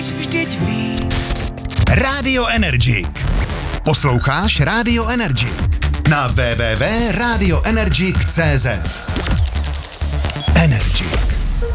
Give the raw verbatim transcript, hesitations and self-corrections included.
Vždyť ví. Radio Energic. Posloucháš Radio Energic na w w w tečka radio energic tečka c z. Energic.